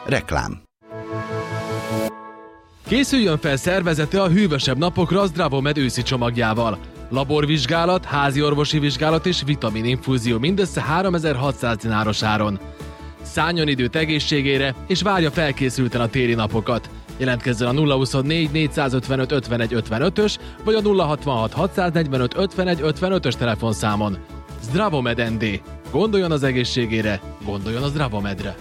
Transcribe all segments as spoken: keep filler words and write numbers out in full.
Reklám. Készüljön fel szervezete a hűvösebb napokra a Zdravomed őszi csomagjával. Laborvizsgálat, házi orvosi vizsgálat és vitamininfúzió mindössze háromezer-hatszáz dináros áron. Szálljon időt egészségére, és várja felkészülten a téli napokat. Jelentkezzen a nulla huszonnégy négyszázötvenöt ötvenegy ötvenötös vagy a nulla hatvanhat hatszáznegyvenöt ötvenegy ötvenötös telefonszámon. Zdravomed en dé. Gondoljon az egészségére, gondoljon a Zdravomedre.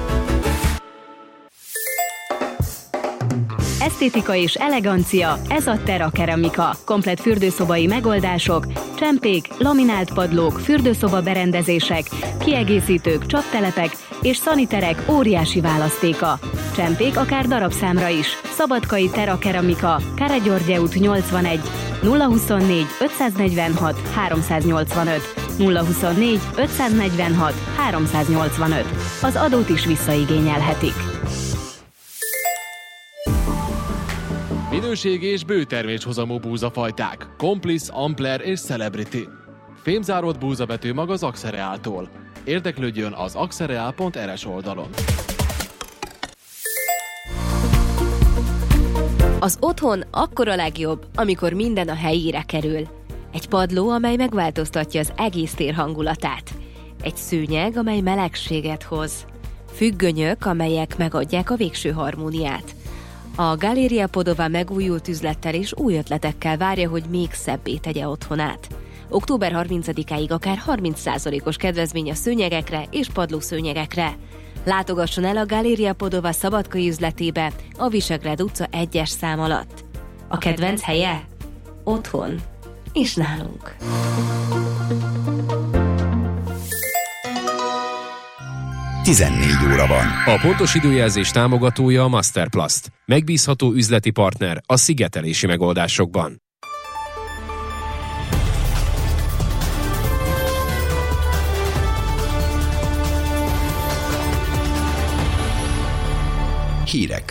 Esztétika és elegancia, ez a Terra Keramika. Komplett fürdőszobai megoldások, csempék, laminált padlók, fürdőszoba berendezések, kiegészítők, csaptelepek és szaniterek óriási választéka. Csempék akár darabszámra is. Szabadkai Terra Keramika, Kárpát-György út nyolcvanegy, nulla huszonnégy ötszáznegyvenhat háromszáznyolcvanöt, nulla huszonnégy ötszáznegyvenhat háromszáznyolcvanöt. Az adót is visszaigényelhetik. Minőségi és bőterméshozamú búzafajták, Complice, Ampler és Celebrity. Fémzáródott búzabető mag az Axereáltól. Érdeklődjön az axereál pont er es oldalon. Az otthon akkor a legjobb, amikor minden a helyére kerül. Egy padló, amely megváltoztatja az egész tér hangulatát. Egy szőnyeg, amely melegséget hoz. Függönyök, amelyek megadják a végső harmóniát. A Galeria Podova megújult üzlettel és új ötletekkel várja, hogy még szebbé tegye otthonát. október harmincadikáig akár harminc százalékos kedvezmény a szőnyegekre és padlószőnyegekre. Látogasson el a Galeria Podova szabadkai üzletébe a Visegrád utca egyes szám alatt. A kedvenc helye? Otthon. És nálunk. tizennégy óra van. A pontos időjelzés támogatója a Masterplast. Megbízható üzleti partner a szigetelési megoldásokban. Hírek.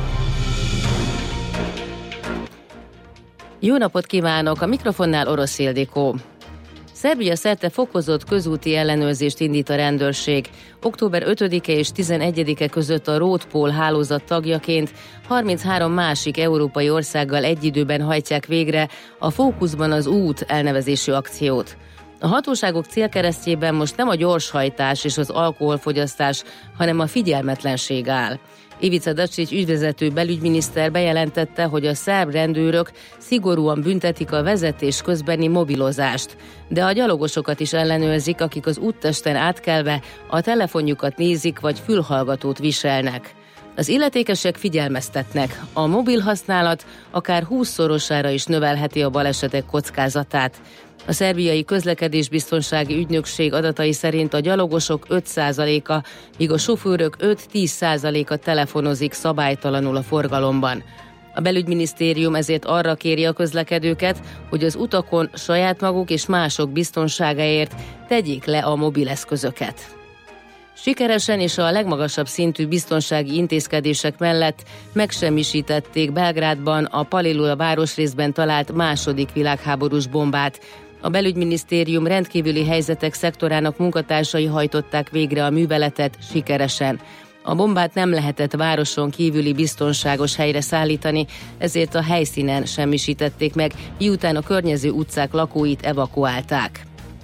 Jó napot kívánok! A mikrofonnál Orosz Ildikó. Szerbia szerte fokozott közúti ellenőrzést indít a rendőrség. október ötödike és tizenegyedike között a Roadpol hálózat tagjaként harminchárom másik európai országgal egy időben hajtják végre a Fókuszban az út elnevezésű akciót. A hatóságok célkeresztjében most nem a gyorshajtás és az alkoholfogyasztás, hanem a figyelmetlenség áll. Ivica Dačić ügyvezető belügyminiszter bejelentette, hogy a szerb rendőrök szigorúan büntetik a vezetés közbeni mobilozást, de a gyalogosokat is ellenőrzik, akik az úttesten átkelve a telefonjukat nézik vagy fülhallgatót viselnek. Az illetékesek figyelmeztetnek, a mobil használat akár húszszorosára is növelheti a balesetek kockázatát. A szerbiai közlekedésbiztonsági ügynökség adatai szerint a gyalogosok öt százaléka, míg a sofőrök öt-tíz százaléka telefonozik szabálytalanul a forgalomban. A belügyminisztérium ezért arra kéri a közlekedőket, hogy az utakon saját maguk és mások biztonságáért tegyék le a mobileszközöket. Sikeresen és a legmagasabb szintű biztonsági intézkedések mellett megsemmisítették Belgrádban a Palilula városrészben talált második világháborús bombát. A belügyminisztérium rendkívüli helyzetek szektorának munkatársai hajtották végre a műveletet sikeresen. A bombát nem lehetett városon kívüli biztonságos helyre szállítani, ezért a helyszínen semmisítették meg, miután a környező utcák lakóit evakuálták.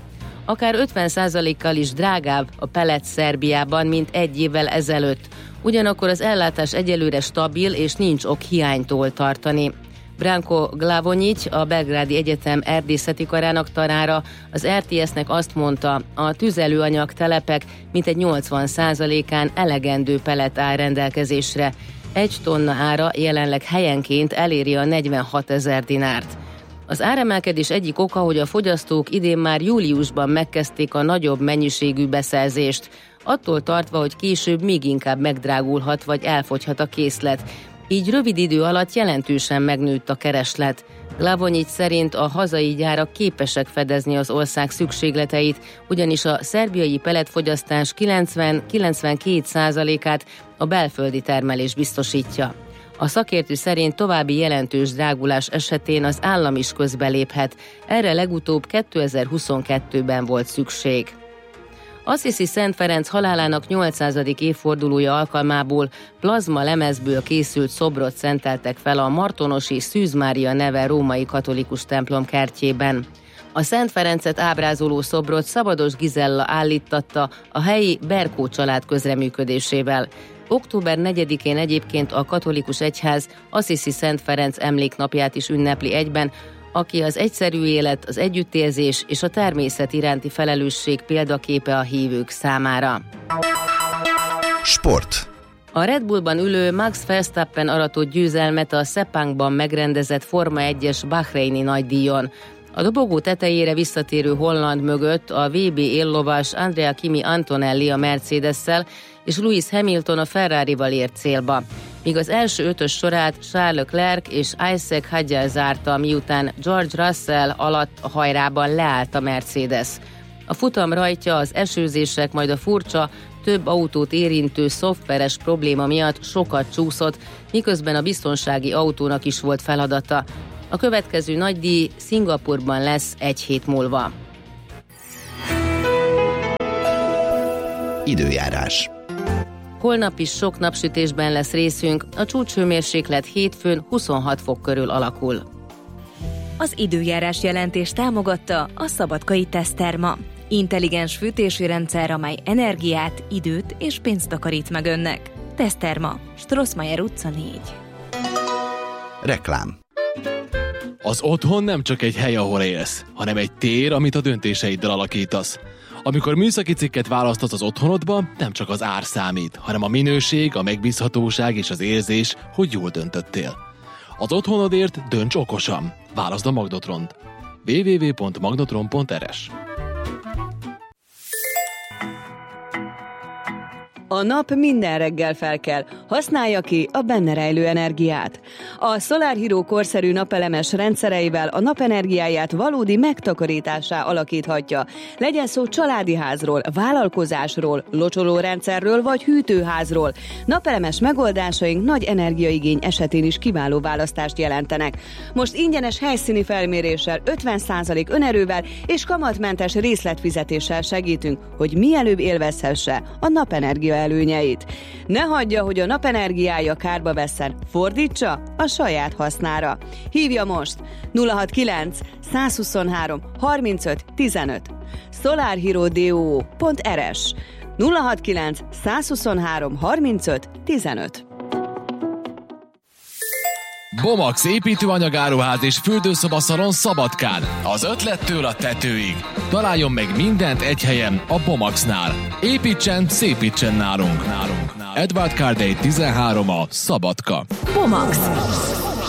Akár ötven százalékkal is drágább a pellet Szerbiában, mint egy évvel ezelőtt. Ugyanakkor az ellátás egyelőre stabil, és nincs ok hiánytól tartani. Branko Glavonyić, a Belgrádi Egyetem erdészeti karának tanára az er té es-nek azt mondta, a tüzelőanyag telepek mintegy nyolcvan százalékán elegendő pellet áll rendelkezésre. Egy tonna ára jelenleg helyenként eléri a negyvenhatezer dinárt. Az áremelkedés egyik oka, hogy a fogyasztók idén már júliusban megkezdték a nagyobb mennyiségű beszerzést, attól tartva, hogy később még inkább megdrágulhat vagy elfogyhat a készlet. Így rövid idő alatt jelentősen megnőtt a kereslet. Glavonyić szerint a hazai gyárak képesek fedezni az ország szükségleteit, ugyanis a szerbiai pelletfogyasztás kilencven-kilencvenkét százalékát a belföldi termelés biztosítja. A szakértő szerint további jelentős drágulás esetén az állam is közbeléphet. Erre legutóbb kétezer-huszonkettőben volt szükség. Assisi Szent Ferenc halálának nyolcszázadik évfordulója alkalmából plazma lemezből készült szobrot szenteltek fel a martonosi Szűz Mária neve római katolikus templom kertjében. A Szent Ferencet ábrázoló szobrot Szabados Gizella állíttatta a helyi Berkó család közreműködésével. október negyedikén egyébként a katolikus egyház Assisi Szent Ferenc emléknapját is ünnepli egyben, aki az egyszerű élet, az együttérzés és a természet iránti felelősség példaképe a hívők számára. Sport. A Red Bullban ülő Max Verstappen aratott győzelmet a Sepangban megrendezett Forma egyes Bahreini nagydíjon. A dobogó tetejére visszatérő holland mögött a vé bé éllovas Andrea Kimi Antonelli a Mercedes-szel és Lewis Hamilton a Ferrarival ért célba, míg az első ötös sorát Charles Leclerc és Isaac Hadjar zárta, miután George Russell alatt a hajrában leállt a Mercedes. A futam rajtja az esőzések, majd a furcsa, több autót érintő szoftveres probléma miatt sokat csúszott, miközben a biztonsági autónak is volt feladata. A következő nagydíj Szingapurban lesz egy hét múlva. Időjárás. Holnap is sok napsütésben lesz részünk, a csúcshőmérséklet hétfőn huszonhat fok körül alakul. Az időjárás jelentés támogatta a Szabadkai Teszterma. Intelligens fűtési rendszer, amely energiát, időt és pénzt takarít meg önnek. Teszterma, Strossmayer utca négy. Reklám. Az otthon nem csak egy hely, ahol élsz, hanem egy tér, amit a döntéseiddel alakítasz. Amikor műszaki cikket választasz az otthonodba, nem csak az ár számít, hanem a minőség, a megbízhatóság és az érzés, hogy jól döntöttél. Az otthonodért dönts okosan. Válaszd a Magnotront. double-u double-u double-u pont magnotron pont r s. A nap minden reggel felkel, használja ki a benne rejlő energiát. A Solar Hero korszerű napelemes rendszereivel a napenergiáját valódi megtakarításá alakíthatja. Legyen szó családi házról, vállalkozásról, locsolórendszerről vagy hűtőházról. Napelemes megoldásaink nagy energiaigény esetén is kiváló választást jelentenek. Most ingyenes helyszíni felméréssel, ötven százalék önerővel és kamatmentes részletfizetéssel segítünk, hogy mielőbb élvezhesse a napenergia előnyeit. Ne hagyja, hogy a napenergiája kárba vesszen, fordítsa a saját hasznára. Hívja most nulla hatvankilenc százhuszonhárom harmincöt tizenöt solarhero pont r s nulla hatvankilenc százhuszonhárom harmincöt tizenöt. Bomax építőanyagáruház és fürdőszobaszalon Szabadkán. Az ötlettől a tetőig. Találjon meg mindent egy helyen, a Bomaxnál. Építsen, szépítsen nálunk. nálunk. Edward Cardey tizenhárom a Szabadka. Bomax.